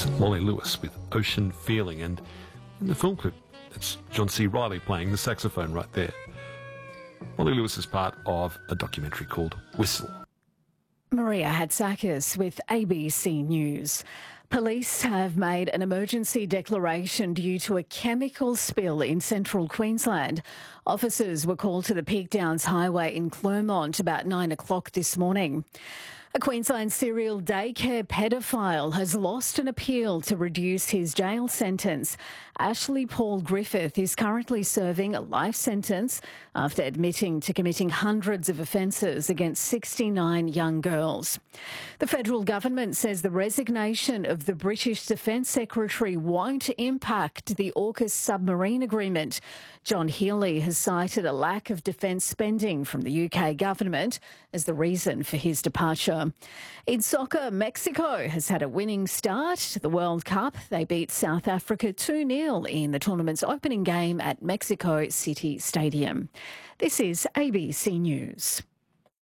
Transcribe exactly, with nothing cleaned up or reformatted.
That's Molly Lewis with Ocean Feeling. And in the film clip, it's John C. Reilly playing the saxophone right there. Molly Lewis is part of a documentary called Whistle. Maria Hatzakis with A B C News. Police have made an emergency declaration due to a chemical spill in central Queensland. Officers were called to the Peak Downs Highway in Clermont about nine o'clock this morning. A Queensland serial daycare pedophile has lost an appeal to reduce his jail sentence. Ashley Paul Griffith is currently serving a life sentence after admitting to committing hundreds of offences against sixty-nine young girls. The federal government says the resignation of the British Defence Secretary won't impact the AUKUS submarine agreement. John Healey has cited a lack of defence spending from the U K government as the reason for his departure. In soccer, Mexico has had a winning start to the World Cup. They beat South Africa two nil in the tournament's opening game at Mexico City Stadium. This is A B C News.